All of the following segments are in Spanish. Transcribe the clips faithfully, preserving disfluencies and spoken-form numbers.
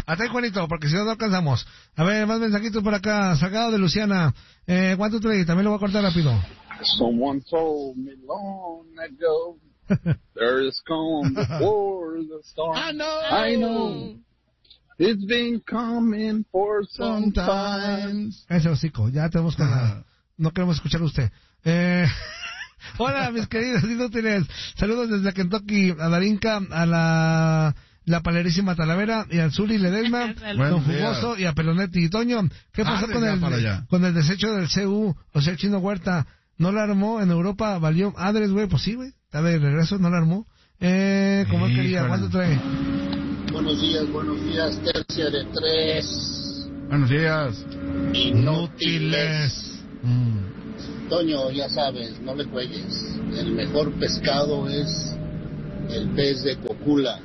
Hasta ahí, Juanito, porque si no, no alcanzamos. A ver, más mensajitos por acá. Salgado de Luciana. Eh, ¿cuánto trae? También lo voy a cortar rápido. Someone told me long ago there is calm before the storm. I know. I know. It's been coming for some time. Ese hocico, ya tenemos que... No queremos escuchar a usted. Eh... Hola, mis queridos inútiles. Saludos desde Kentucky, a Darinka, a la... La palerísima Talavera y al Zuli Ledesma, Don Jugoso y a Pelonetti. Y Toño, ¿qué pasó con el, con el desecho del C U? O sea, el Chino Huerta, ¿no la armó? En Europa valió Adres, güey, pues sí, güey. Está de regreso, no la armó. Eh, como él quería, ¿cuánto trae? Buenos días, buenos días, tercia de tres. Buenos días. Inútiles. Mm. Toño, ya sabes, no le juegues. El mejor pescado es el pez de Cocula.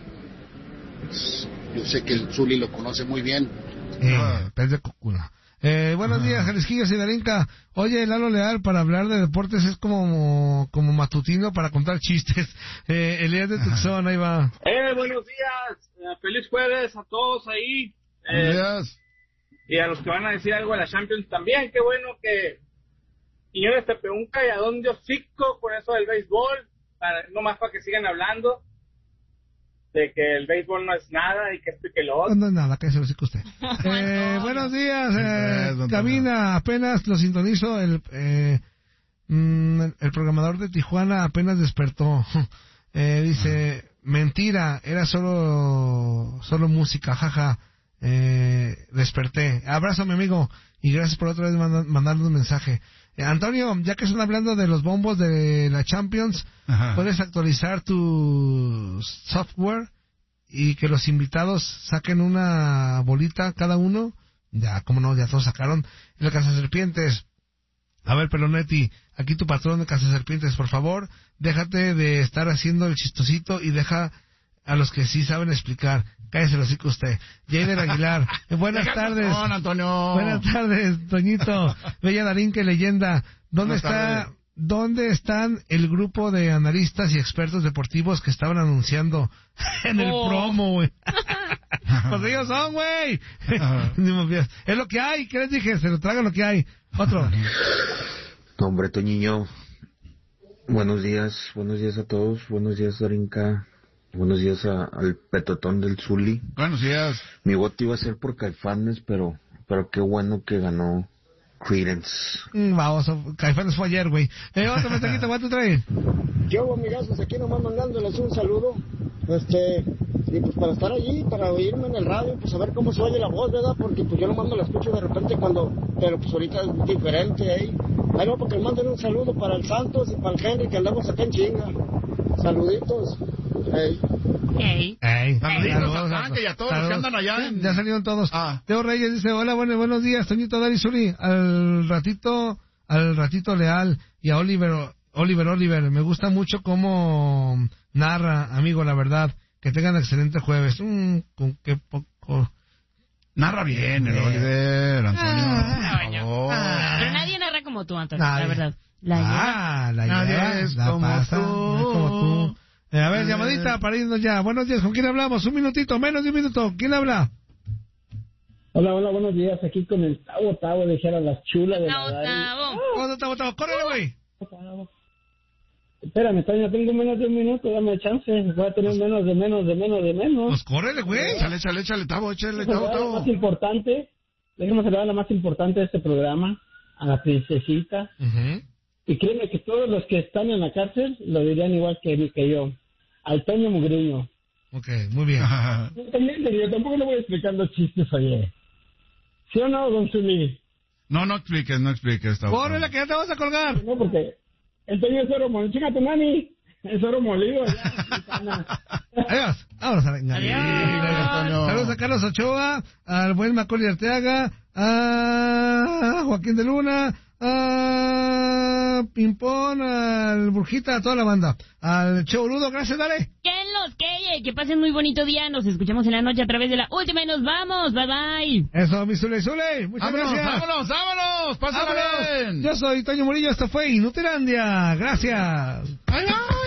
Yo sé que el Zuli lo conoce muy bien. Eh, ah. Pez de Cocula. Eh, buenos ah. días, Jalisquillos y Darinka. Oye, Lalo Leal, para hablar de deportes es como como matutino para contar chistes. Eh, Elías de Tucson, ahí va. Eh, buenos días. Eh, feliz jueves a todos ahí. Eh, buenos días. Y a los que van a decir algo de la Champions también. Qué bueno que Quiñones te pegó un calladón de hocico con eso del béisbol. Para, nomás para que sigan hablando de que el béisbol no es nada y que esto y que lo otro. No, no es nada, que se lo dice usted. eh, buenos días, eh, cabina, apenas lo sintonizo, el eh, mm, el programador de Tijuana apenas despertó. eh, dice, ah. mentira, era solo solo música, jaja. Eh, desperté. Abrazo, mi amigo, y gracias por otra vez mand- mandarnos un mensaje. Eh, Antonio, ya que están hablando de los bombos de la Champions, ajá, puedes actualizar tu software y que los invitados saquen una bolita cada uno. Ya, como no, ya todos sacaron. Y la Cazaserpientes. A ver, Pelonetti, aquí tu patrón de Cazaserpientes, por favor, déjate de estar haciendo el chistosito y deja a los que sí saben explicar. Cállese lo hocico usted. Jader Aguilar. Buenas tardes. Perdón, Antonio. Buenas tardes, Toñito. Bella Darinka y Leyenda. ¿Dónde Buenas está, tardes. ¿Dónde están el grupo de analistas y expertos deportivos que estaban anunciando en el oh. promo, güey? Pues ellos son, güey. Es lo que hay. ¿Qué les dije? Se lo tragan lo que hay. Otro. No, hombre, Toñiño. Buenos días. Buenos días a todos. Buenos días, Darinka. Buenos días a, al petotón del Zuli. Buenos días. Mi voto iba a ser por Caifanes, pero pero qué bueno que ganó Creedence. Mm, vamos, Caifanes fue ayer, güey. Eh, otro mensajito, ¿cuánto trae? Yo, amigazos, aquí nomás mandándoles un saludo. Este, y pues para estar allí, para oírme en el radio, pues a ver cómo se oye la voz, ¿verdad? Porque pues yo nomás me la escucho de repente cuando, pero pues ahorita es diferente ahí. Ahí no, porque me manden un saludo para el Santos y para el Henry, que andamos acá en chinga. Saluditos. Hey. Hey. Hey. Saluditos a Frank y a todos los que andan allá. En... Ya salieron todos. Ah. Teo Reyes dice, hola, bueno, buenos días, Toñito, Dari, Zuli. Al ratito, al ratito Leal y a Oliver, Oliver, Oliver. Me gusta mucho cómo narra, amigo, la verdad. Que tengan excelente jueves. Mm, con qué poco... Narra bien el Oliver, Antonio. Ah, no, ah. Pero nadie narra como tú, Antonio, nadie. La verdad. La ah, la nadie idea es la como, pasa, tú. No es como tú. Eh, a ver, eh. llamadita para irnos ya. Buenos días, ¿con quién hablamos? Un minutito, menos de un minuto. ¿Quién habla? Hola, hola, buenos días. Aquí con el Tavo Tavo, dijeron las chulas de Tavo Tavo. ¿Cómo Tavo Tavo? ¡Córrele, güey! Espérame, Toño, tengo menos de un minuto, dame chance. Voy a tener menos de menos de menos de menos. Pues córrele, güey. Échale, échale, échale, Tavo, échale, Tavo, Tavo. La más importante, déjame saludar a la más importante de este programa, a la princesita. Uh-huh. Y créeme que todos los que están en la cárcel lo dirían igual que, que yo. Al Toño Mugriño. Ok, muy bien. Yo también diría, tampoco le voy a explicar los chistes ayer. ¿Sí o no, don Zuli? No, no expliques, no expliques. ¡Córrele, que ya te vas a colgar! No, porque el Toño es oro molido. Chica tu mami, es oro molido. Adiós, vámonos a la... Adiós. Saludos a Carlos Ochoa, al buen Macaulay Arteaga, a Joaquín de Luna, a Pimpón, al Burjita, a toda la banda. Al Che Boludo, gracias, dale. Que los que, que pasen muy bonito día. Nos escuchamos en la noche a través de la última y nos vamos. Bye bye. Eso, mi Zule Zule. Muchas vámonos, gracias. Vámonos, vámonos, vámonos. Pásala bien. Yo soy Toño Murillo, esto fue Inutilandia. Gracias. Bye, bye.